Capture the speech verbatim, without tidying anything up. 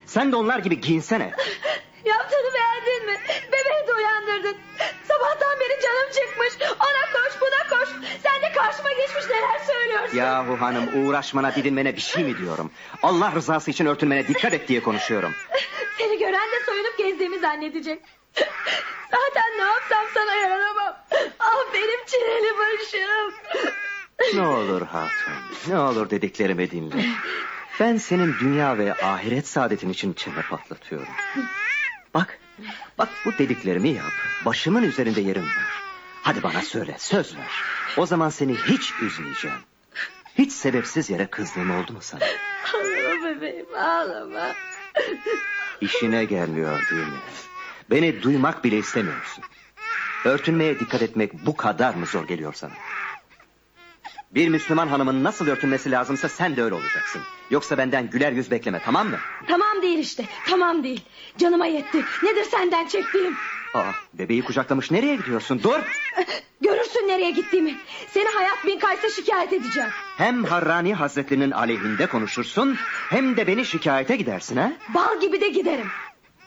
Sen de onlar gibi giyinsene. Yaptığını beğendin mi? Bebeği de uyandırdın. Sabahtan beri canım çıkmış. Ona koş buna koş. Sen de karşıma geçmiş neler söylüyorsun? Yahu hanım, uğraşmana didinmene bir şey mi diyorum? Allah rızası için örtünmene dikkat et diye konuşuyorum. Seni gören de soyunup gezdiğimi zannedecek. Zaten ne yapsam sana yaranamam. Ah benim çileli başım. Ne olur hatun, ne olur dediklerimi dinle. Ben senin dünya ve ahiret saadetin için çene patlatıyorum. Bak, bak bu dediklerimi yap. Başımın üzerinde yerim var. Hadi bana söyle, söz ver. O zaman seni hiç üzmeyeceğim. Hiç sebepsiz yere kızdığım oldu mu sana? Ağlama bebeğim ağlama. İşine gelmiyor değil mi? Beni duymak bile istemiyorsun. Örtünmeye dikkat etmek bu kadar mı zor geliyor sana? Bir Müslüman hanımın nasıl örtünmesi lazımsa sen de öyle olacaksın. Yoksa benden güler yüz bekleme, tamam mı? Tamam değil işte, tamam değil. Canıma yetti. Nedir senden çektiğim? Aa, bebeği kucaklamış, nereye gidiyorsun? Dur! Görürsün nereye gittiğimi. Seni Hayat bin Kays'a şikayet edeceğim. Hem Harrani Hazretlerinin aleyhinde konuşursun, hem de beni şikayete gidersin ha? Bal gibi de giderim.